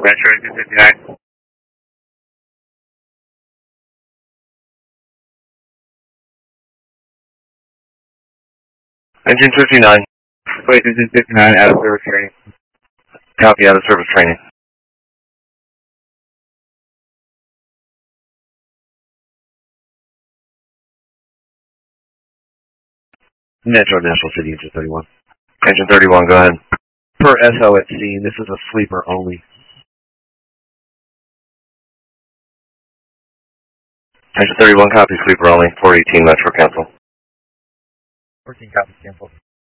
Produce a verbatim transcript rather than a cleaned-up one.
Metro two fifty-nine. Engine fifty-nine. Wait, engine fifty-nine, out of service training. Copy, out of service training. Metro National City, engine thirty-one. Engine thirty-one, go ahead. Per S O at scene, this is a sleeper only. Engine thirty-one, copy, sleeper only. four eighteen, Metro, cancel. fourteen, copy, cancel.